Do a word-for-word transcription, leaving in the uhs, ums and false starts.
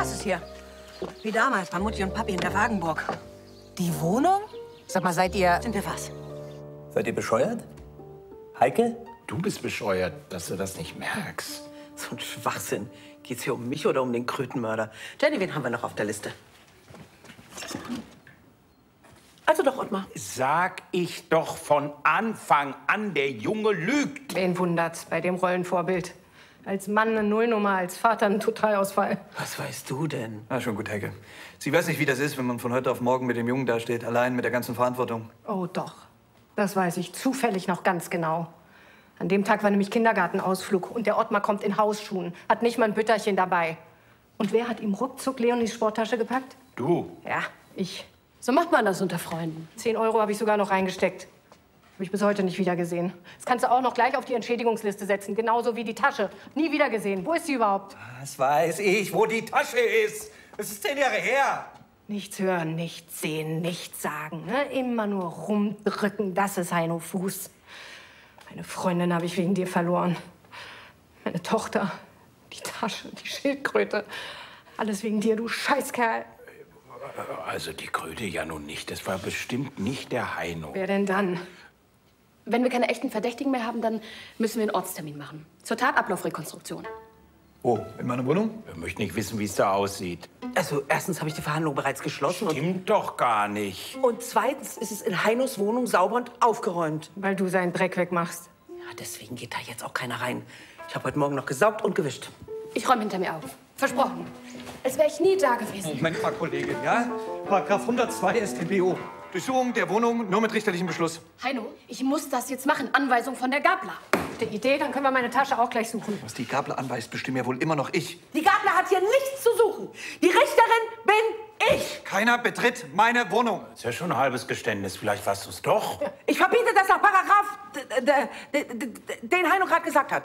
Das ist hier. Wie damals bei Mutti und Papi in der Wagenburg. Die Wohnung? Sag mal, seid ihr... Sind wir was? Seid ihr bescheuert? Heike? Du bist bescheuert, dass du das nicht merkst. So ein Schwachsinn. Geht's hier um mich oder um den Krötenmörder? Jenny, wen haben wir noch auf der Liste? Also doch, Ottmar. Sag ich doch von Anfang an, der Junge lügt. Wen wundert's bei dem Rollenvorbild? Als Mann eine Nullnummer, als Vater ein Totalausfall. Was weißt du denn? Na, schon gut, Heike. Sie weiß nicht, wie das ist, wenn man von heute auf morgen mit dem Jungen dasteht, allein mit der ganzen Verantwortung. Oh doch, das weiß ich zufällig noch ganz genau. An dem Tag war nämlich Kindergartenausflug und der Ottmar kommt in Hausschuhen, hat nicht mal ein Bütterchen dabei. Und wer hat ihm ruckzuck Leonis Sporttasche gepackt? Du. Ja, ich. So macht man das unter Freunden. Zehn Euro habe ich sogar noch reingesteckt. Habe ich bis heute nicht wiedergesehen. Das kannst du auch noch gleich auf die Entschädigungsliste setzen. Genauso wie die Tasche. Nie wiedergesehen. Wo ist sie überhaupt? Was weiß ich, wo die Tasche ist? Es ist zehn Jahre her. Nichts hören, nichts sehen, nichts sagen. Ne? Immer nur rumdrücken. Das ist Heino Fuß. Meine Freundin habe ich wegen dir verloren. Meine Tochter. Die Tasche, die Schildkröte. Alles wegen dir, du Scheißkerl. Also die Kröte ja nun nicht. Das war bestimmt nicht der Heino. Wer denn dann? Wenn wir keine echten Verdächtigen mehr haben, dann müssen wir einen Ortstermin machen. Zur Tatablaufrekonstruktion. Wo? In meiner Wohnung? Wir möchten nicht wissen, wie es da aussieht. Also, erstens habe ich die Verhandlung bereits geschlossen. Stimmt doch gar nicht. Und, und zweitens ist es in Heinos Wohnung sauber und aufgeräumt. Weil du seinen Dreck wegmachst. Ja, deswegen geht da jetzt auch keiner rein. Ich habe heute Morgen noch gesaugt und gewischt. Ich räume hinter mir auf. Versprochen. Als wäre ich nie da gewesen. Moment mal, Kollegin, ja? Paragraph hundertzwei S t b o. Durchsuchung der Wohnung nur mit richterlichem Beschluss. Heino, ich muss das jetzt machen. Anweisung von der Gabler. Die Idee, dann können wir meine Tasche auch gleich suchen. Was die Gabler anweist, bestimme ja wohl immer noch ich. Die Gabler hat hier nichts zu suchen. Die Richterin bin ich. Keiner betritt meine Wohnung. Das ist ja schon ein halbes Geständnis. Vielleicht warst du es doch. Ich verbiete das nach Paragraph, d- d- d- d- den Heino gerade gesagt hat.